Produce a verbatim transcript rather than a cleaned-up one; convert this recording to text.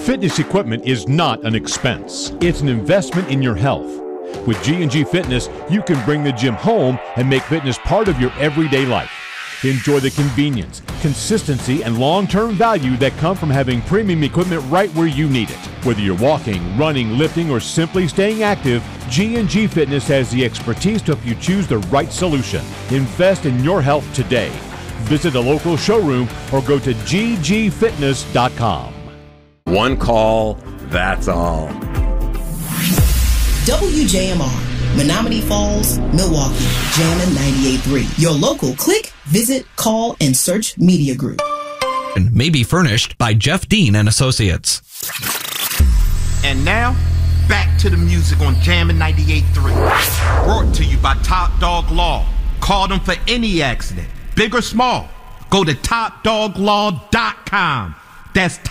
Fitness equipment is not an expense. It's an investment in your health. With G and G Fitness, you can bring the gym home and make fitness part of your everyday life. Enjoy the convenience, consistency, and long-term value that come from having premium equipment right where you need it. Whether you're walking, running, lifting, or simply staying active, G and G Fitness has the expertise to help you choose the right solution. Invest in your health today. Visit a local showroom or go to g g fitness dot com. One call, that's all. W J M R, Menominee Falls, Milwaukee, Jammin' ninety-eight point three. Your local click, visit, call, and search media group. And may be furnished by Jeff Dean and Associates. And now, back to the music on Jammin' ninety-eight point three. Brought to you by Top Dog Law. Call them for any accident, big or small. Go to top dog law dot com. That's